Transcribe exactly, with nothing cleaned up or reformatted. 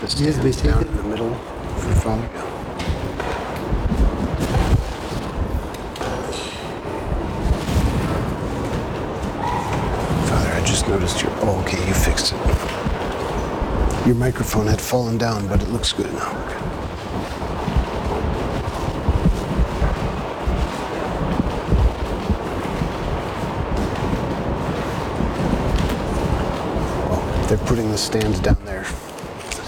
Yes, stands basically. down in the middle of the phone. Father, I just noticed your. Oh, okay, you fixed it. Your microphone had fallen down, but it looks good now. They're putting the stands down there.